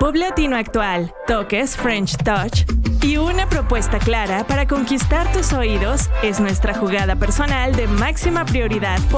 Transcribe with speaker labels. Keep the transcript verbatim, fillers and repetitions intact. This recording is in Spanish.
Speaker 1: Pop latino actual, toques French Touch y una propuesta clara para conquistar tus oídos es nuestra jugada personal de máxima prioridad.